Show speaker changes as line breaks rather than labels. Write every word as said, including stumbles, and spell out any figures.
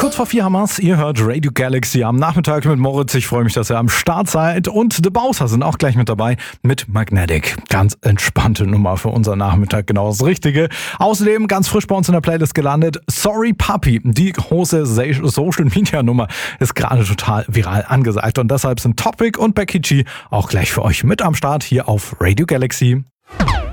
Kurz vor vier haben wir's. Ihr hört Radio Galaxy am Nachmittag mit Moritz. Ich freue mich, dass ihr am Start seid. Und The Bowser sind auch gleich mit dabei mit Magnetic. Ganz entspannte Nummer für unseren Nachmittag, genau das Richtige. Außerdem ganz frisch bei uns in der Playlist gelandet. Sorry Puppy, die große Social Media Nummer ist gerade total viral angesagt. Und deshalb sind Topic und Becky G auch gleich für euch mit am Start hier auf Radio Galaxy.